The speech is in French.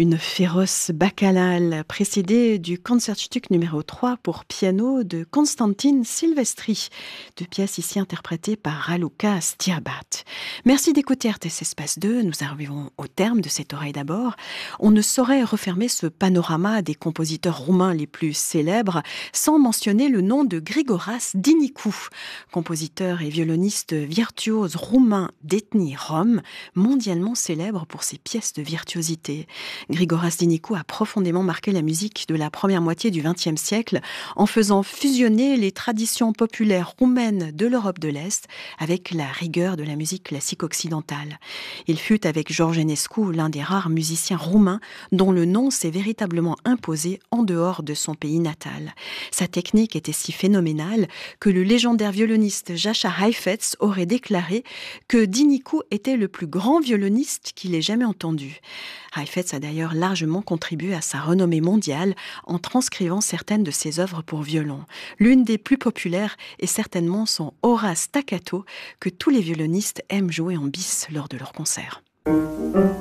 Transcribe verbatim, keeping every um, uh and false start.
Une féroce bacchanale précédée du Concertstück numéro trois pour piano de Konstantin Silvestri, deux pièces ici interprétées par Raluca Stiabat. Merci d'écouter R T S Espace deux, nous arrivons au terme de cette oreille d'abord. On ne saurait refermer ce panorama des compositeurs roumains les plus célèbres sans mentionner le nom de Grigoras Dinicu, compositeur et violoniste virtuose roumain d'ethnie rome, mondialement célèbre pour ses pièces de virtuosité. Grigoras Dinicu a profondément marqué la musique de la première moitié du vingtième siècle en faisant fusionner les traditions populaires roumaines de l'Europe de l'Est avec la rigueur de la musique classique occidentale. Il fut avec George Enescu l'un des rares musiciens roumains dont le nom s'est véritablement imposé en dehors de son pays natal. Sa technique était si phénoménale que le légendaire violoniste Jascha Heifetz aurait déclaré que Dinicu était le plus grand violoniste qu'il ait jamais entendu. Heifetz a d'ailleurs largement contribué à sa renommée mondiale en transcrivant certaines de ses œuvres pour violon. L'une des plus populaires est certainement son Ora Staccato que tous les violonistes aiment jouer en bis lors de leurs concerts.